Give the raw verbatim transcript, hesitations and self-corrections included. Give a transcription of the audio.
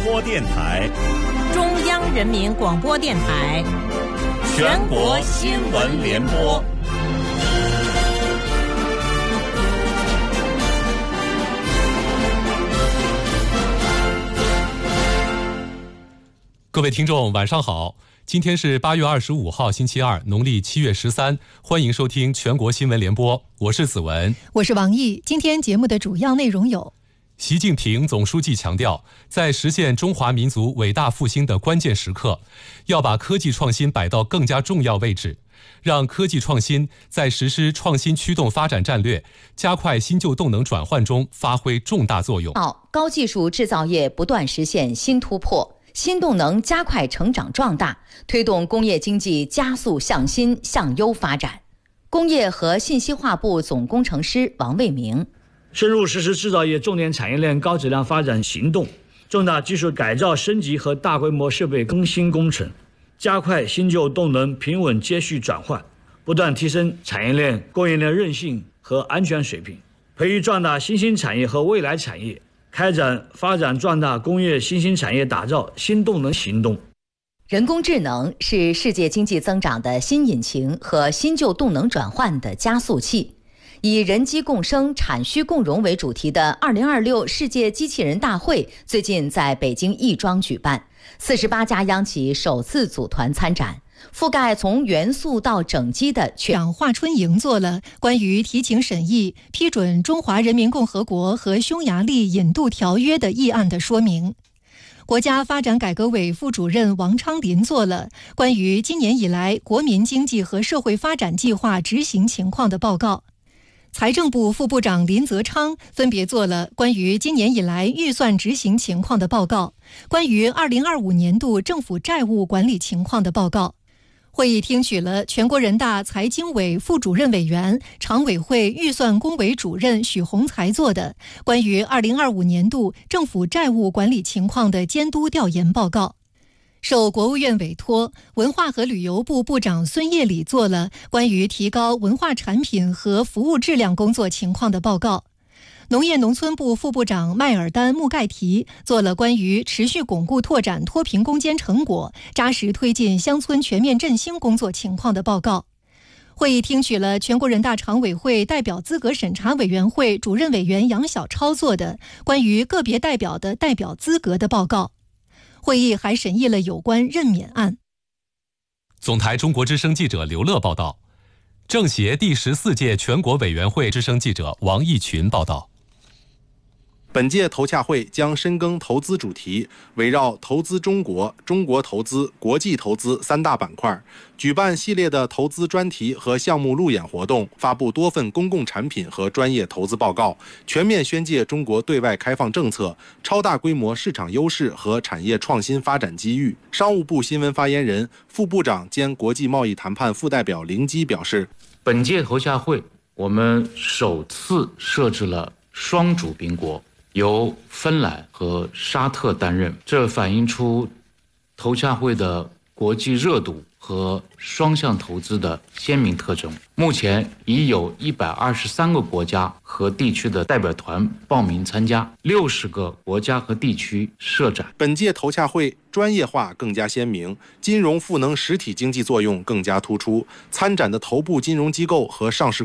播电台、 中央人民广播电台、 全国新闻联播。 各位听众晚上好，今天是八月二十五号星期二，农历七月十三，欢迎收听全国新闻联播，我是子文， 我是王毅。今天节目的主要内容有： 习近平总书记强调，在实现中华民族伟大复兴的关键时刻，要把科技创新摆到更加重要位置，让科技创新在实施创新驱动发展战略、加快新旧动能转换中发挥重大作用。 高技术制造业不断实现新突破，新动能加快成长壮大，推动工业经济加速向新向优发展。工业和信息化部总工程师王卫明： 深入实施制造业重点产业链高质量发展行动，重大技术改造升级和大规模设备更新工程，加快新旧动能平稳接续转换，不断提升产业链供应链韧性和安全水平，培育壮大新兴产业和未来产业，开展发展壮大工业新兴产业打造新动能行动。 人工智能是世界经济增长的新引擎和新旧动能转换的加速器。以人机共生、产需共融为主题的二零二六世界机器人大会最近在北京亦庄举办，四十八家央企首次组团参展，覆盖从元素到整机的全。 长华春莹做了关于提请审议批准《中华人民共和国和匈牙利引渡条约》的议案的说明。国家发展改革委副主任王昌林做了关于今年以来国民经济和社会发展计划执行情况的报告。财政部副部长林泽昌分别做了关于今年以来预算执行情况的报告，关于二零二五年度政府债务管理情况的报告。会议听取了全国人大财经委副主任委员、常委会预算工委主任许宏才做的关于二零二五年度政府债务管理情况的监督调研报告。受国务院委托，文化和旅游部部长孙业礼做了关于提高文化产品和服务质量工作情况的报告。农业农村部副部长麦尔丹穆盖提做了关于持续巩固拓展脱贫攻坚成果、扎实推进乡村全面振兴工作情况的报告。会议听取了全国人大常委会代表资格审查委员会主任委员杨晓超做的关于个别代表的代表资格的报告。会议还审议了有关任免案。 总台中国之声记者刘乐报道，政协第十四届全国委员会之声记者王义群报道。 本届投洽会将深耕投资主题，围绕投资中国、中国投资、国际投资三大板块，举办系列的投资专题和项目路演活动，发布多份公共产品和专业投资报告，全面宣介中国对外开放政策、超大规模市场优势和产业创新发展机遇。商务部新闻发言人、副部长兼国际贸易谈判副代表林基表示， 本届投洽会我们首次设置了双主宾国，由芬兰和沙特担任，这反映出投洽会的国际热度和双向投资的鲜明特征。目前已有一百二十三个国家和地区的代表团报名参加，六十个国家和地区设展。 本届投洽会专业化更加鲜明，金融赋能实体经济作用更加突出，参展的头部金融机构和上市